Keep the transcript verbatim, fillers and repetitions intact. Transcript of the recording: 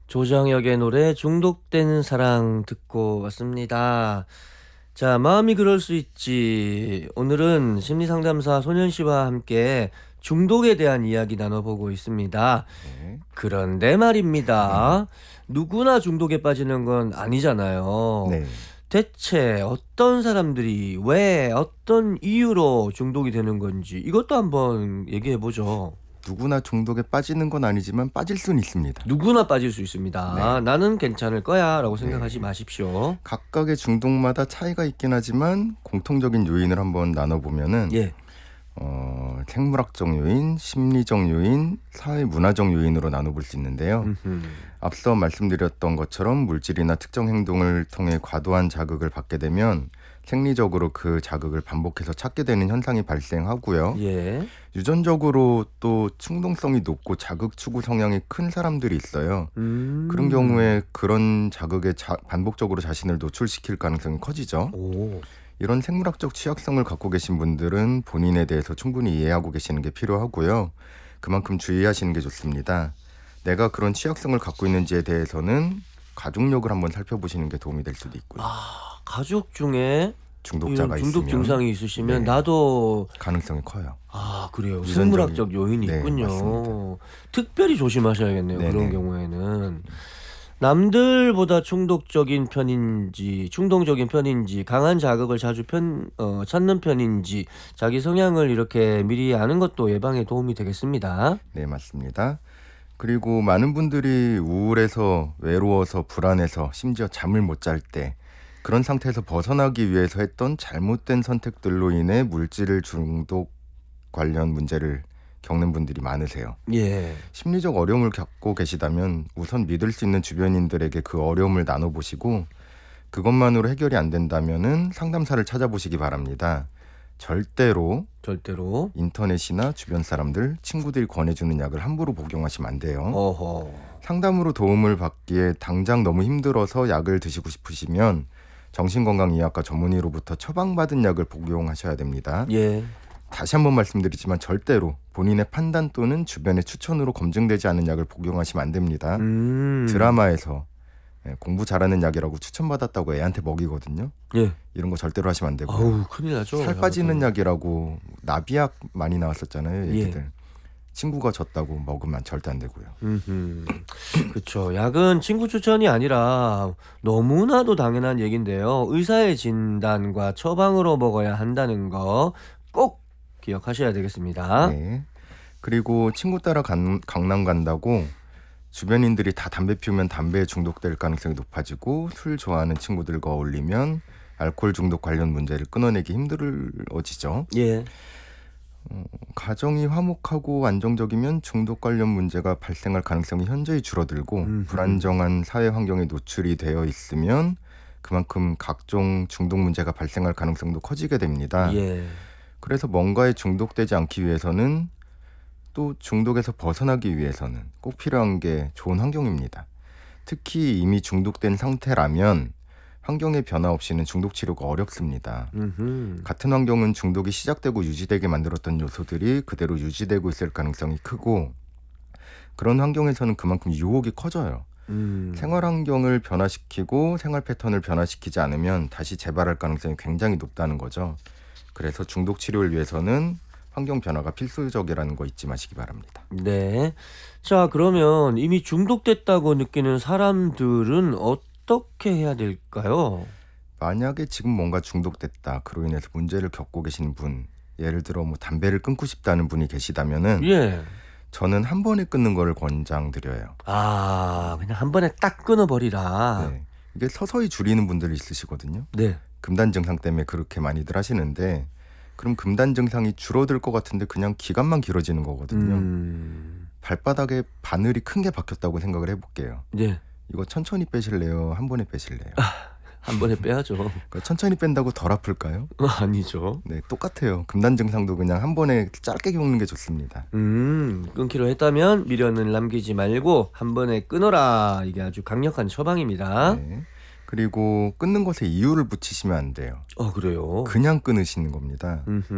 조정혁의 노래 중독되는 사랑 듣고 왔습니다. 자, 마음이 그럴 수 있지. 오늘은 심리상담사 소년씨와 함께 중독에 대한 이야기 나눠보고 있습니다. 네. 그런데 말입니다. 누구나 중독에 빠지는 건 아니잖아요. 네. 대체 어떤 사람들이 왜 어떤 이유로 중독이 되는 건지 이것도 한번 얘기해보죠. 누구나 중독에 빠지는 건 아니지만 빠질 수는 있습니다. 누구나 빠질 수 있습니다. 네. 나는 괜찮을 거야 라고 네. 생각하지 마십시오. 각각의 중독마다 차이가 있긴 하지만 공통적인 요인을 한번 나눠보면은 예. 어, 생물학적 요인, 심리적 요인, 사회문화적 요인으로 나눠볼 수 있는데요. 음흠. 앞서 말씀드렸던 것처럼 물질이나 특정 행동을 통해 과도한 자극을 받게 되면 생리적으로 그 자극을 반복해서 찾게 되는 현상이 발생하고요. 예. 유전적으로 또 충동성이 높고 자극 추구 성향이 큰 사람들이 있어요. 음. 그런 경우에 그런 자극에 자, 반복적으로 자신을 노출시킬 가능성이 커지죠. 오. 이런 생물학적 취약성을 갖고 계신 분들은 본인에 대해서 충분히 이해하고 계시는 게 필요하고요. 그만큼 주의하시는 게 좋습니다. 내가 그런 취약성을 갖고 있는지에 대해서는 가족력을 한번 살펴보시는 게 도움이 될 수도 있고요. 아, 가족 중에 중독자가 이런 중독 있으면 증상이 있으시면 네. 나도 가능성이 커요. 아 그래요. 유전적인- 생물학적 요인이 네, 있군요. 맞습니다. 특별히 조심하셔야겠네요. 네네. 그런 경우에는 남들보다 충동적인 편인지 충동적인 편인지 강한 자극을 자주 편, 어, 찾는 편인지 자기 성향을 이렇게 미리 아는 것도 예방에 도움이 되겠습니다. 네, 맞습니다. 그리고 많은 분들이 우울해서 외로워서 불안해서 심지어 잠을 못 잘 때 그런 상태에서 벗어나기 위해서 했던 잘못된 선택들로 인해 물질 중독 관련 문제를 겪는 분들이 많으세요. 예. 심리적 어려움을 겪고 계시다면 우선 믿을 수 있는 주변인들에게 그 어려움을 나눠보시고 그것만으로 해결이 안 된다면은 상담사를 찾아보시기 바랍니다. 절대로 절대로. 인터넷이나 주변 사람들, 친구들이 권해주는 약을 함부로 복용하시면 안 돼요. 어허. 상담으로 도움을 받기에 당장 너무 힘들어서 약을 드시고 싶으시면 정신건강의학과 전문의로부터 처방받은 약을 복용하셔야 됩니다. 예. 다시 한번 말씀드리지만 절대로 본인의 판단 또는 주변의 추천으로 검증되지 않은 약을 복용하시면 안 됩니다. 음. 드라마에서 예, 공부 잘하는 약이라고 추천받았다고 애한테 먹이거든요. 예. 이런 거 절대로 하시면 안 되고요. 아우 큰일 나죠. 살 빠지는 약이라고 나비약 많이 나왔었잖아요. 예. 얘기들. 친구가 줬다고 먹으면 절대 안 되고요. 음, 그렇죠. 약은 친구 추천이 아니라 너무나도 당연한 얘긴데요. 의사의 진단과 처방으로 먹어야 한다는 거 꼭 기억하셔야 되겠습니다. 네. 그리고 친구 따라 간, 강남 간다고 주변인들이 다 담배 피우면 담배에 중독될 가능성이 높아지고 술 좋아하는 친구들과 어울리면 알코올 중독 관련 문제를 끊어내기 힘들어지죠. 예. 어, 가정이 화목하고 안정적이면 중독 관련 문제가 발생할 가능성이 현저히 줄어들고 음흠. 불안정한 사회 환경에 노출이 되어 있으면 그만큼 각종 중독 문제가 발생할 가능성도 커지게 됩니다. 예. 그래서 뭔가에 중독되지 않기 위해서는 또 중독에서 벗어나기 위해서는 꼭 필요한 게 좋은 환경입니다. 특히 이미 중독된 상태라면 환경의 변화 없이는 중독 치료가 어렵습니다. 음흠. 같은 환경은 중독이 시작되고 유지되게 만들었던 요소들이 그대로 유지되고 있을 가능성이 크고 그런 환경에서는 그만큼 유혹이 커져요. 음. 생활 환경을 변화시키고 생활 패턴을 변화시키지 않으면 다시 재발할 가능성이 굉장히 높다는 거죠. 그래서 중독 치료를 위해서는 환경 변화가 필수적이라는 거 잊지 마시기 바랍니다. 네. 자, 그러면 이미 중독됐다고 느끼는 사람들은 어떻게 해야 될까요? 만약에 지금 뭔가 중독됐다, 그로 인해서 문제를 겪고 계시는 분, 예를 들어 뭐 담배를 끊고 싶다는 분이 계시다면은 예. 저는 한 번에 끊는 거를 권장드려요. 아, 그냥 한 번에 딱 끊어버리라. 네. 이게 서서히 줄이는 분들이 있으시거든요. 네. 금단 증상 때문에 그렇게 많이들 하시는데 그럼 금단 증상이 줄어들 것 같은데 그냥 기간만 길어지는 거거든요. 음. 발바닥에 바늘이 큰 게 박혔다고 생각을 해볼게요. 네. 이거 천천히 빼실래요? 한 번에 빼실래요? 한 번에 빼야죠. 그러니까 천천히 뺀다고 덜 아플까요? 아니죠. 네, 똑같아요. 금단 증상도 그냥 한 번에 짧게 겪는 게 좋습니다. 음, 끊기로 했다면 미련을 남기지 말고 한 번에 끊어라. 이게 아주 강력한 처방입니다. 네. 그리고 끊는 것에 이유를 붙이시면 안 돼요. 어, 그래요? 그냥 끊으시는 겁니다. 음흠.